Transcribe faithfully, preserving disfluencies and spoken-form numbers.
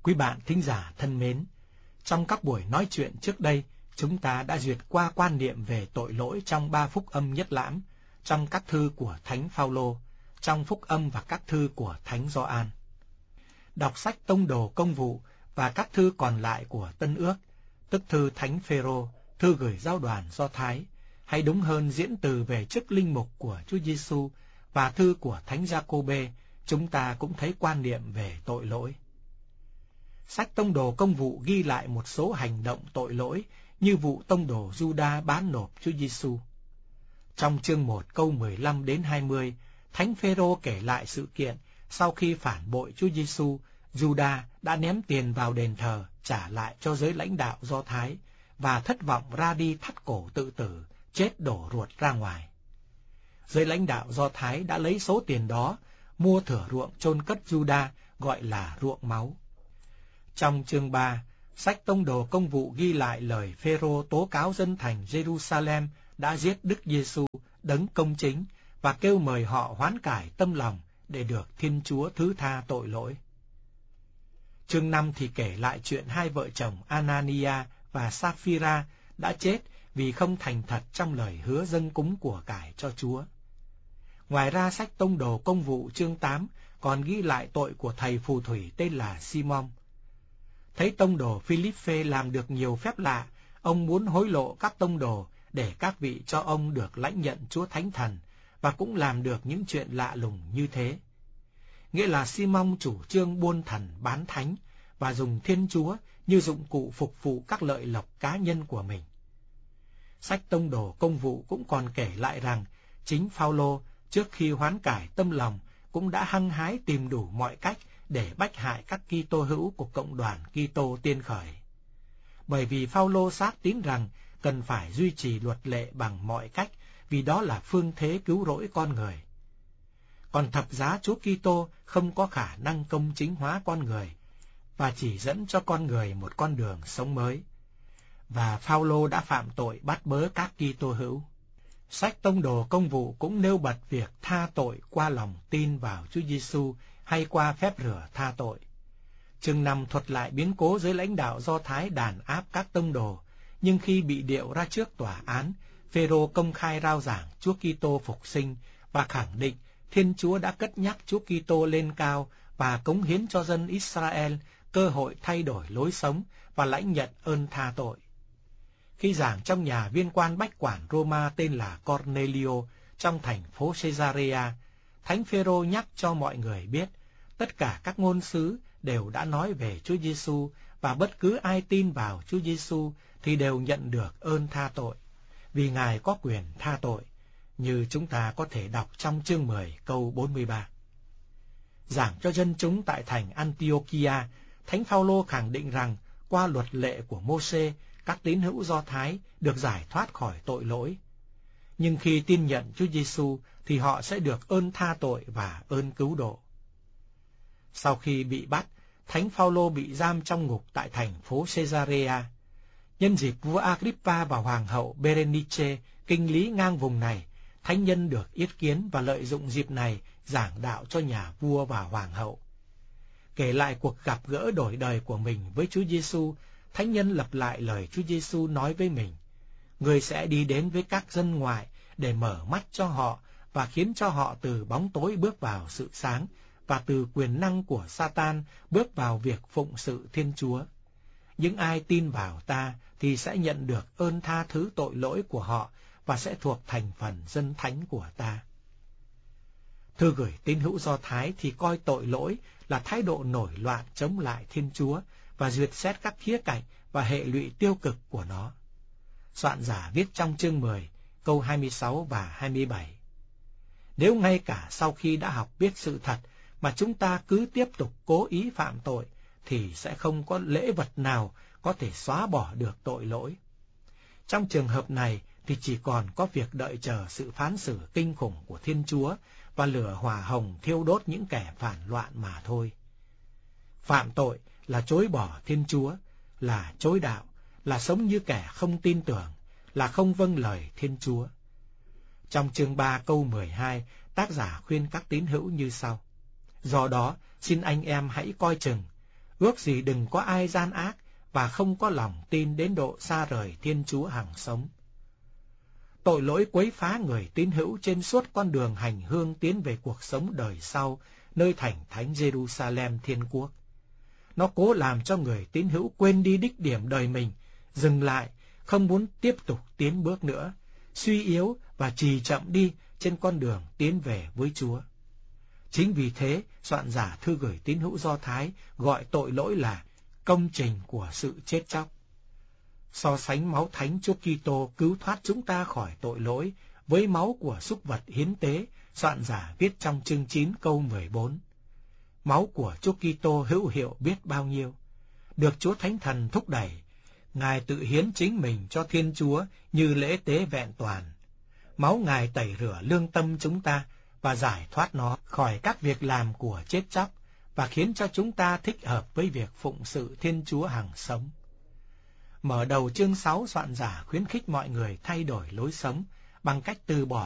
Quý bạn thính giả thân mến, trong các buổi nói chuyện trước đây, chúng ta đã duyệt qua quan niệm về tội lỗi trong ba phúc âm nhất lãm, trong các thư của Thánh Phaolô, trong phúc âm và các thư của Thánh Gioan. Đọc sách Tông đồ Công vụ và các thư còn lại của Tân Ước, tức thư Thánh Phêrô, thư gửi giáo đoàn Do Thái, hay đúng hơn diễn từ về chức linh mục của Chúa Giêsu và thư của Thánh Giacôbê, chúng ta cũng thấy quan niệm về tội lỗi. Sách Tông đồ Công vụ ghi lại một số hành động tội lỗi như vụ tông đồ Giuđa bán nộp Chúa Giêsu. Trong chương một câu mười lăm đến hai mươi, Thánh Phêrô kể lại sự kiện sau khi phản bội Chúa Giêsu, Giuđa đã ném tiền vào đền thờ trả lại cho giới lãnh đạo Do Thái và thất vọng ra đi thắt cổ tự tử, chết đổ ruột ra ngoài. Giới lãnh đạo Do Thái đã lấy số tiền đó mua thửa ruộng chôn cất Giuđa, gọi là ruộng máu. Trong chương ba, sách Tông đồ Công vụ ghi lại lời Phêrô tố cáo dân thành Jerusalem đã giết Đức Giêsu, đấng công chính, và kêu mời họ hoán cải tâm lòng để được Thiên Chúa thứ tha tội lỗi. Chương năm thì kể lại chuyện hai vợ chồng Anania và Sapphira đã chết vì không thành thật trong lời hứa dâng cúng của cải cho Chúa. Ngoài ra, sách Tông đồ Công vụ chương tám còn ghi lại tội của thầy phù thủy tên là Simon. Thấy tông đồ Philippe làm được nhiều phép lạ, ông muốn hối lộ các tông đồ để các vị cho ông được lãnh nhận Chúa Thánh Thần, và cũng làm được những chuyện lạ lùng như thế. Nghĩa là Simon chủ trương buôn thần bán thánh và dùng Thiên Chúa như dụng cụ phục vụ các lợi lộc cá nhân của mình. Sách Tông đồ Công vụ cũng còn kể lại rằng chính Phaolô trước khi hoán cải tâm lòng cũng đã hăng hái tìm đủ mọi cách để bách hại các Kitô hữu của cộng đoàn Kitô tiên khởi. Bởi vì Phaolô xác tín rằng cần phải duy trì luật lệ bằng mọi cách, vì đó là phương thế cứu rỗi con người. Còn thập giá Chúa Kitô không có khả năng công chính hóa con người và chỉ dẫn cho con người một con đường sống mới. Và Phaolô đã phạm tội bắt bớ các Kitô hữu. Sách Tông đồ Công vụ cũng nêu bật việc tha tội qua lòng tin vào Chúa Giêsu hay qua phép rửa tha tội. Chương năm thuật lại biến cố giới lãnh đạo Do Thái đàn áp các tông đồ, nhưng khi bị điệu ra trước tòa án, Phêrô công khai rao giảng Chúa Kitô phục sinh và khẳng định Thiên Chúa đã cất nhắc Chúa Kitô lên cao và cống hiến cho dân Israel cơ hội thay đổi lối sống và lãnh nhận ơn tha tội. Khi giảng trong nhà viên quan bách quản Roma tên là Cornelio trong thành phố Caesarea, Thánh Phêrô nhắc cho mọi người biết tất cả các ngôn sứ đều đã nói về Chúa Giêsu, và bất cứ ai tin vào Chúa Giêsu thì đều nhận được ơn tha tội, vì Ngài có quyền tha tội, như chúng ta có thể đọc trong chương mười câu bốn mươi ba. Giảng cho dân chúng tại thành Antiochia, Thánh Phaolô khẳng định rằng qua luật lệ của Mô-sê, các tín hữu Do Thái được giải thoát khỏi tội lỗi. Nhưng khi tin nhận Chúa Giêsu thì họ sẽ được ơn tha tội và ơn cứu độ. Sau khi bị bắt, Thánh Phaolô bị giam trong ngục tại thành phố Caesarea. Nhân dịp vua Agrippa và hoàng hậu Berenice kinh lý ngang vùng này, thánh nhân được yết kiến và lợi dụng dịp này giảng đạo cho nhà vua và hoàng hậu. Kể lại cuộc gặp gỡ đổi đời của mình với Chúa Giêsu, thánh nhân lặp lại lời Chúa Giêsu nói với mình: Người sẽ đi đến với các dân ngoại để mở mắt cho họ và khiến cho họ từ bóng tối bước vào sự sáng, và từ quyền năng của Satan bước vào việc phụng sự Thiên Chúa. Những ai tin vào ta thì sẽ nhận được ơn tha thứ tội lỗi của họ và sẽ thuộc thành phần dân thánh của ta. Thư gửi tín hữu Do Thái thì coi tội lỗi là thái độ nổi loạn chống lại Thiên Chúa và duyệt xét các khía cạnh và hệ lụy tiêu cực của nó. Soạn giả viết trong chương mười, câu hai mươi sáu và hai mươi bảy. Nếu ngay cả sau khi đã học biết sự thật mà chúng ta cứ tiếp tục cố ý phạm tội, thì sẽ không có lễ vật nào có thể xóa bỏ được tội lỗi. Trong trường hợp này thì chỉ còn có việc đợi chờ sự phán xử kinh khủng của Thiên Chúa và lửa hỏa hồng thiêu đốt những kẻ phản loạn mà thôi. Phạm tội là chối bỏ Thiên Chúa, là chối đạo, là sống như kẻ không tin tưởng, là không vâng lời Thiên Chúa. Trong chương ba câu mười hai, tác giả khuyên các tín hữu như sau: Do đó, xin anh em hãy coi chừng, ước gì đừng có ai gian ác và không có lòng tin đến độ xa rời Thiên Chúa hằng sống. Tội lỗi quấy phá người tín hữu trên suốt con đường hành hương tiến về cuộc sống đời sau, nơi thành thánh Jerusalem Thiên Quốc. Nó cố làm cho người tín hữu quên đi đích điểm đời mình, dừng lại, không muốn tiếp tục tiến bước nữa, suy yếu và trì chậm đi trên con đường tiến về với Chúa. Chính vì thế, soạn giả thư gửi tín hữu Do Thái gọi tội lỗi là công trình của sự chết chóc. So sánh máu thánh Chúa Kitô cứu thoát chúng ta khỏi tội lỗi với máu của súc vật hiến tế, soạn giả viết trong chương chín câu mười bốn. Máu của Chúa Kitô hữu hiệu biết bao nhiêu, được Chúa Thánh Thần thúc đẩy, Ngài tự hiến chính mình cho Thiên Chúa như lễ tế vẹn toàn. Máu Ngài tẩy rửa lương tâm chúng ta và giải thoát nó khỏi các việc làm của chết chóc và khiến cho chúng ta thích hợp với việc phụng sự Thiên Chúa hằng sống. Mở đầu chương sáu, soạn giả khuyến khích mọi người thay đổi lối sống bằng cách từ bỏ